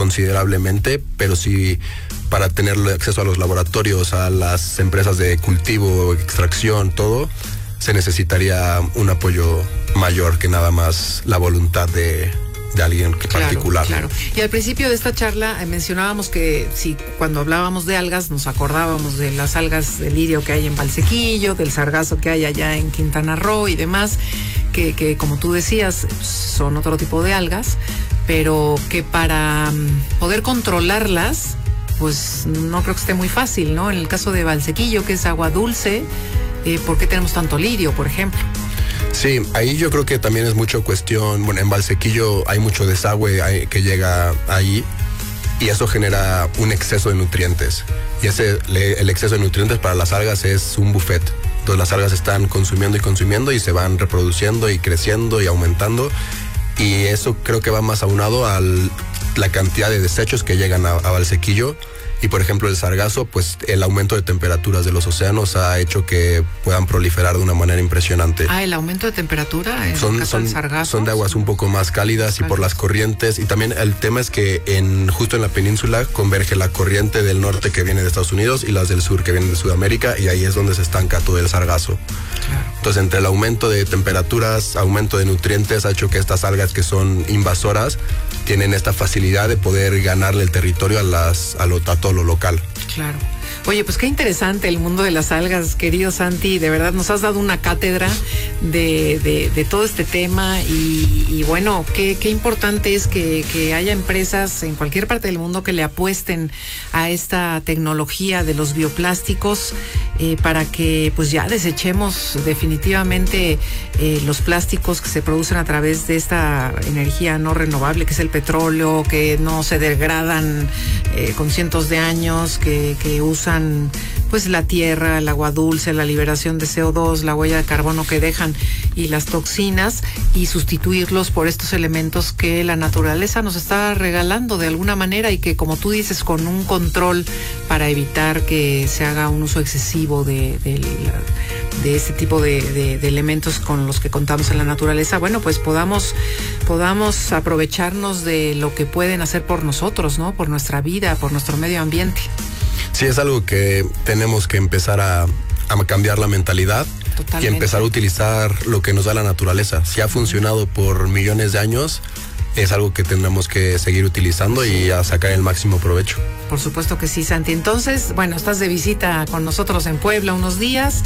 considerablemente, pero sí para tener acceso a los laboratorios, a las empresas de cultivo, extracción, todo, se necesitaría un apoyo mayor que nada más la voluntad de alguien particular. Claro. Y al principio de esta charla mencionábamos que cuando hablábamos de algas nos acordábamos de las algas de lirio que hay en Valsequillo, del sargazo que hay allá en Quintana Roo y demás, que como tú decías son otro tipo de algas, pero que para poder controlarlas pues no creo que esté muy fácil, ¿no? En el caso de Valsequillo, que es agua dulce, ¿por qué tenemos tanto lirio, por ejemplo? Sí, ahí yo creo que también es mucho cuestión, bueno, en Valsequillo hay mucho desagüe que llega ahí y eso genera un exceso de nutrientes. Y el exceso de nutrientes para las algas es un buffet. Entonces las algas están consumiendo y se van reproduciendo y creciendo y aumentando. Y eso creo que va más aunado a la cantidad de desechos que llegan a Valsequillo. Y por ejemplo el sargazo, pues el aumento de temperaturas de los océanos ha hecho que puedan proliferar de una manera impresionante. El aumento de temperatura en el caso del sargazo. Son de aguas un poco más cálidas y por las corrientes. Y también el tema es que justo en la península converge la corriente del norte que viene de Estados Unidos y las del sur que vienen de Sudamérica, y ahí es donde se estanca todo el sargazo. Claro. Entonces entre el aumento de temperaturas, aumento de nutrientes, ha hecho que estas algas que son invasoras tienen esta facilidad de poder ganarle el territorio a todo lo local. Claro. Oye, pues qué interesante el mundo de las algas, querido Santi. De verdad nos has dado una cátedra de todo este tema y bueno, qué importante es que haya empresas en cualquier parte del mundo que le apuesten a esta tecnología de los bioplásticos para que pues ya desechemos definitivamente los plásticos que se producen a través de esta energía no renovable que es el petróleo, que no se degradan con cientos de años, que usan pues la tierra, el agua dulce, la liberación de CO2, la huella de carbono que dejan y las toxinas, y sustituirlos por estos elementos que la naturaleza nos está regalando de alguna manera y que, como tú dices, con un control para evitar que se haga un uso excesivo de este tipo de elementos con los que contamos en la naturaleza, bueno, pues podamos aprovecharnos de lo que pueden hacer por nosotros, ¿no? Por nuestra vida, por nuestro medio ambiente. Sí, es algo que tenemos que empezar a cambiar la mentalidad. Totalmente. Y empezar a utilizar lo que nos da la naturaleza. Si ha funcionado por millones de años, es algo que tendremos que seguir utilizando y a sacar el máximo provecho. Por supuesto que sí, Santi. Entonces, bueno, estás de visita con nosotros en Puebla unos días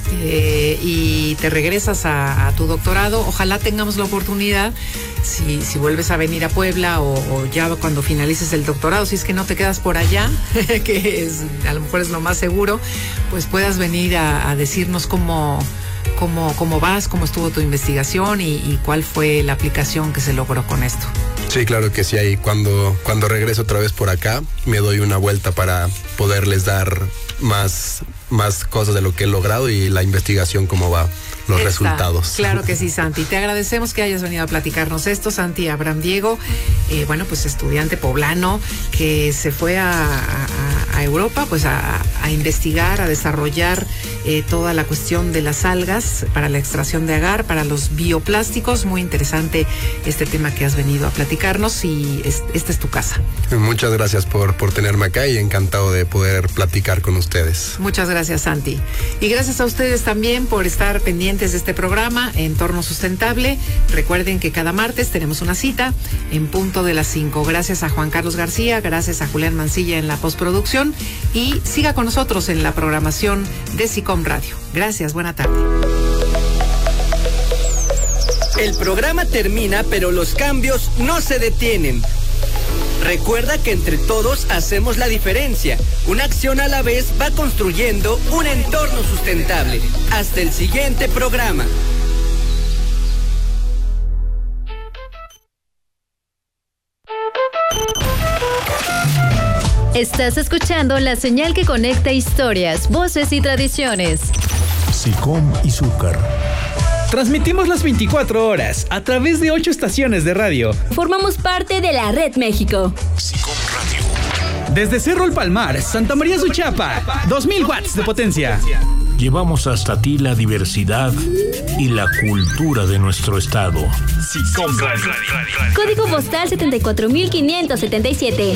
y te regresas a tu doctorado. Ojalá tengamos la oportunidad, si vuelves a venir a Puebla o ya cuando finalices el doctorado, si es que no te quedas por allá, que a lo mejor es lo más seguro, pues puedas venir a decirnos cómo vas, cómo estuvo tu investigación y cuál fue la aplicación que se logró con esto. Sí, claro que sí. Ahí cuando regreso otra vez por acá, me doy una vuelta para poderles dar más cosas de lo que he logrado y la investigación, cómo va, los resultados. Claro que sí, Santi. Te agradecemos que hayas venido a platicarnos esto, Santi Abraham Diego, bueno, pues estudiante poblano que se fue a Europa, pues a investigar, a desarrollar toda la cuestión de las algas para la extracción de agar, para los bioplásticos. Muy interesante este tema que has venido a platicarnos y esta es tu casa. Muchas gracias por tenerme acá y encantado de poder platicar con ustedes. Muchas gracias, Santi. Y gracias a ustedes también por estar pendientes de este programa Entorno Sustentable. Recuerden que cada martes tenemos una cita en punto de las 5. Gracias a Juan Carlos García, gracias a Julián Mancilla en la postproducción y siga con nosotros en la programación de SICOM Radio. Gracias, buena tarde. El programa termina, pero los cambios no se detienen. Recuerda que entre todos hacemos la diferencia. Una acción a la vez va construyendo un entorno sustentable. Hasta el siguiente programa. Estás escuchando la señal que conecta historias, voces y tradiciones. SICOM Izúcar. Transmitimos las 24 horas a través de 8 estaciones de radio. Formamos parte de la Red México. SICOM Radio. Desde Cerro El Palmar, Santa María Suchapa, 2000 watts de potencia. Llevamos hasta ti la diversidad y la cultura de nuestro estado. SICOM Radio. Código postal 74577.